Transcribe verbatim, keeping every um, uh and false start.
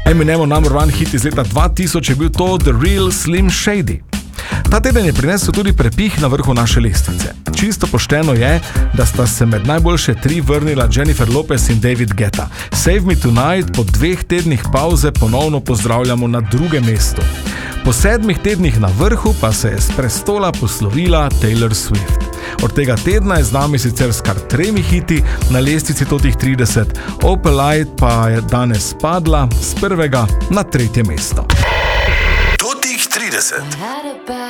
Eminemov number one hit iz leta dva tisoč je bil to The Real Slim Shady. Ta teden je prinesel tudi prepih na vrhu naše lestvice. Čisto pošteno je, da sta se med najboljše tri vrnila Jennifer Lopez in David Guetta. Save Me Tonight po dveh tednih pauze ponovno pozdravljamo na drugem mestu. Po sedmih tednih na vrhu pa se je s prestola poslovila Taylor Swift. Od tega tedna je z nami sicer s kar tremi hiti na lestvici Totih trideset, Opalite pa je danes padla z prvega na tretje mesto. Totih trideset.